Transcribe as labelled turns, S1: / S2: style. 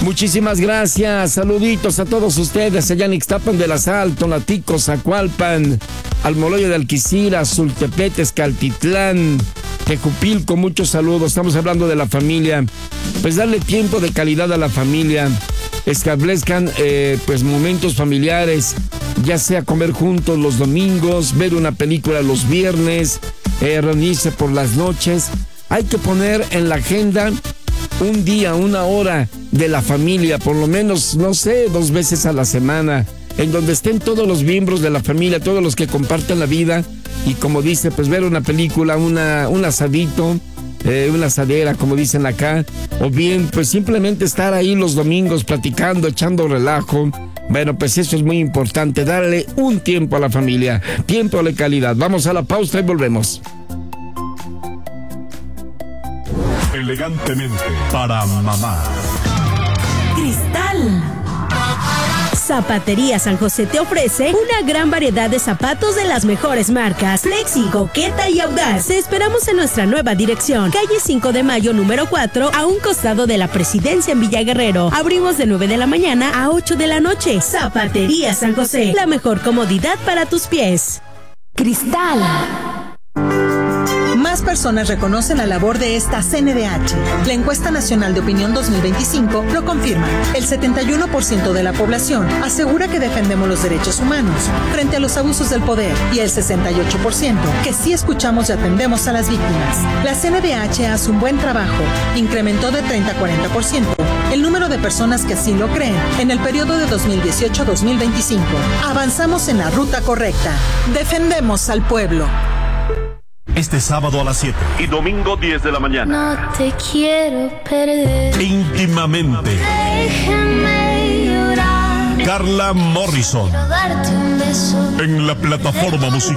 S1: Muchísimas gracias, saluditos a todos ustedes allá en Ixtapan de la Sal, Tonatico, Zacualpan, Almoloya de Alquicira, Sultepet, Escaltitlán, Tejupilco, muchos saludos. Estamos hablando de la familia, pues darle tiempo de calidad a la familia, establezcan pues momentos familiares, ya sea comer juntos los domingos, ver una película los viernes, reunirse por las noches. Hay que poner en la agenda un día, una hora de la familia, por lo menos, no sé, 2 veces a la semana, en donde estén todos los miembros de la familia, todos los que comparten la vida, y como dice, pues ver una película, un asadito, una asadera, como dicen acá, o bien, pues simplemente estar ahí los domingos platicando, echando relajo. Bueno, pues eso es muy importante, darle un tiempo a la familia, tiempo de calidad. Vamos a la pausa y volvemos.
S2: Elegantemente para mamá.
S3: Cristal. Zapatería San José te ofrece una gran variedad de zapatos de las mejores marcas, Flexi, Coqueta y Audaz. Te esperamos en nuestra nueva dirección, calle 5 de Mayo, número 4, a un costado de la Presidencia en Villa Guerrero. Abrimos de 9 de la mañana a 8 de la noche. Zapatería San José, la mejor comodidad para tus pies. Cristal.
S4: Más personas reconocen la labor de esta CNDH. La encuesta nacional de opinión 2025 lo confirma. El 71% de la población asegura que defendemos los derechos humanos frente a los abusos del poder y el 68% que sí escuchamos y atendemos a las víctimas. La CNDH hace un buen trabajo. Incrementó de 30 a 40% el número de personas que así lo creen en el periodo de 2018 a 2025. Avanzamos en la ruta correcta. Defendemos al pueblo.
S2: Este sábado a las 7 y domingo 10 de la mañana.
S5: No te quiero perder.
S2: Íntimamente.
S5: Déjame llorar.
S2: Carla Morrison.
S5: Quiero darte un beso.
S2: En la plataforma musical.